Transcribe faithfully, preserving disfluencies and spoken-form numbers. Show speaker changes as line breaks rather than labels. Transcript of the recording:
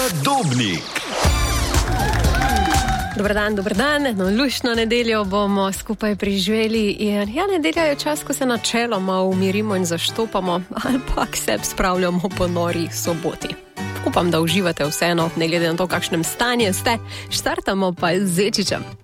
Dobnik.
Dobar dan, dobar dan. No, luštno nedeljo bomo skupaj preživeli. In ja, nedelja je čas, ko se načeloma umirimo in zaštopamo, ali pa k sebi spravljamo po nori soboti. Upam, da uživate vseeno, ne glede na to, kakšnem stanju ste. Štartamo pa z Zečičem.